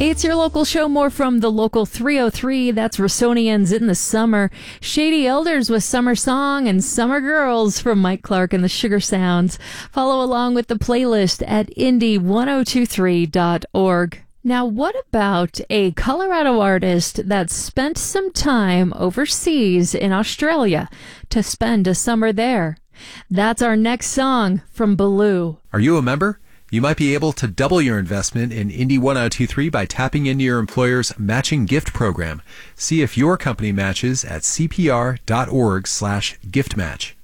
It's your local show, more from the local 303. That's Rossonians in the Summer. Shady Elders with Summer Song and Summer Girls from Mike Clark and the Sugar Sounds. Follow along with the playlist at indie1023.org. Now, what about a Colorado artist that spent some time overseas in Australia to spend a summer there? That's our next song from Baloo. Are you a member? You might be able to double your investment in Indie 1023 by tapping into your employer's matching gift program. See if your company matches at cpr.org/giftmatch.